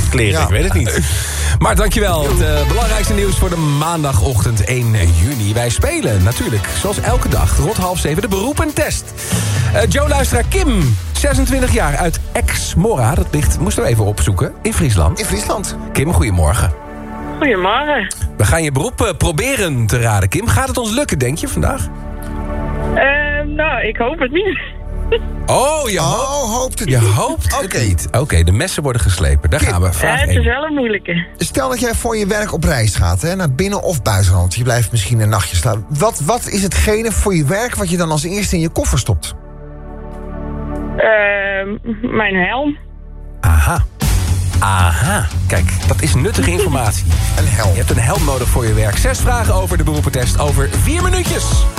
kleren, Ja. ik weet het niet. Maar dankjewel. Het belangrijkste nieuws voor de maandagochtend 1 juni. Wij spelen natuurlijk, zoals elke dag, rond 6:30 de beroepentest. Joe-luisteraar Kim, 26 jaar, uit Ex-Mora. Dat ligt, moesten we even opzoeken, in Friesland. In Friesland. Kim, goedemorgen. Goedemorgen. We gaan je beroep proberen te raden, Kim. Gaat het ons lukken, denk je, vandaag? Nou, ik hoop het niet. Oh, je hoopt het Je niet. hoopt het Oké. niet. Oké, de messen worden geslepen. Daar gaan we. Vraag Het is 1. wel een moeilijke. Stel dat jij voor je werk op reis gaat, hè, naar binnen- of buitenland. Je blijft misschien een nachtje staan. Wat is hetgene voor je werk wat je dan als eerste in je koffer stopt? Mijn helm. Aha. Kijk, dat is nuttige informatie. Een helm. Je hebt een helm nodig voor je werk. 6 vragen over de beroepentest over 4 minuutjes.